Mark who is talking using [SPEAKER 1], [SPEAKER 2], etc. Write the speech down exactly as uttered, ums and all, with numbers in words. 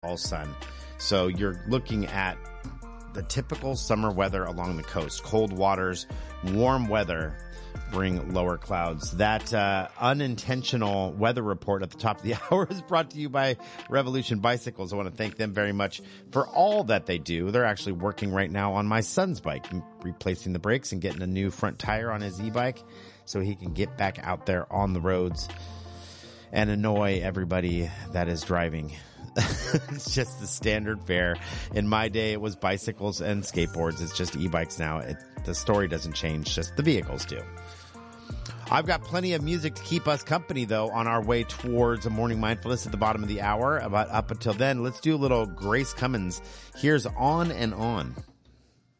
[SPEAKER 1] all sun. So you're looking at the typical summer weather along the coast. Cold waters, warm weather bring lower clouds. That uh, unintentional weather report at the top of the hour is brought to you by Revolution Bicycles. I want to thank them very much for all that they do. They're actually working right now on my son's bike, replacing the brakes and getting a new front tire on his e-bike so he can get back out there on the roads and annoy everybody that is driving. It's just the standard fare. In my day, it was bicycles and skateboards. It's just e-bikes now. It, the story doesn't change, just the vehicles do. I've got plenty of music to keep us company, though, on our way towards a morning mindfulness at the bottom of the hour. About up until then, let's do a little Grace Cummins. Here's On and On.